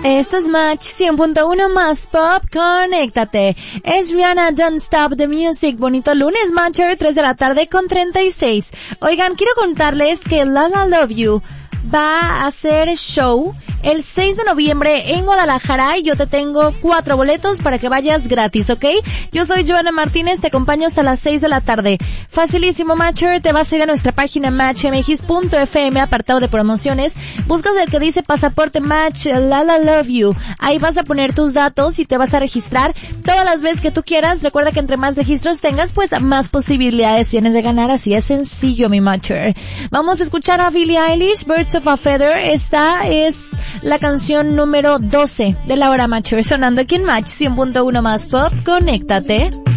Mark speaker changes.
Speaker 1: Esto es Match 100.1 más pop, conéctate. Es Rihanna, Don't Stop the Music. Bonito lunes, Matcher, 3 de la tarde con 36. Oigan, quiero contarles que Lala Love You va a hacer show el 6 de noviembre en Guadalajara y yo te tengo 4 boletos para que vayas gratis, ¿ok? Yo soy Joana Martínez, te acompaño hasta las 6 de la tarde. Facilísimo, Matcher, te vas a ir a nuestra página matchmx.fm, apartado de promociones, buscas el que dice Pasaporte Match Lala Love You, ahí vas a poner tus datos y te vas a registrar todas las veces que tú quieras. Recuerda que entre más registros tengas, pues más posibilidades tienes de ganar, así es sencillo, mi Matcher. Vamos a escuchar a Billie Eilish, Birds of a Feather. Esta es la canción número 12 de la hora Matcher, sonando aquí en Match 100.1 más pop, conéctate.